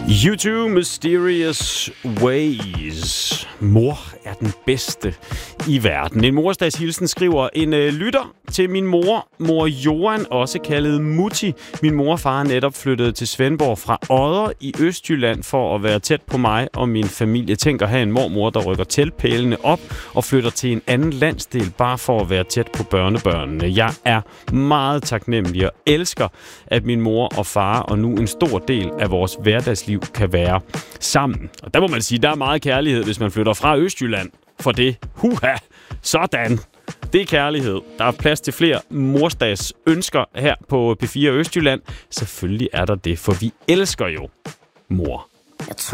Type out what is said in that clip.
U2 Mysterious Ways. Mor er den bedste i verden. En morsdagshilsen skriver en lytter til min mor Johan, også kaldet Mutti. Min mor og far er netop flyttet til Svendborg fra Odder i Østjylland for at være tæt på mig og min familie. Tænk at have en mormor, der rykker teltpælene op og flytter til en anden landsdel bare for at være tæt på børnebørnene. Jeg er meget taknemmelig og elsker, at min mor og far og nu en stor del af vores hverdagsliv kan være sammen. Og der må man sige, der er meget kærlighed, hvis man flytter fra Østjylland. For det, sådan. Det er kærlighed. Der er plads til flere morsdags ønsker her på P4 Østjylland. Selvfølgelig er der det, for vi elsker jo mor.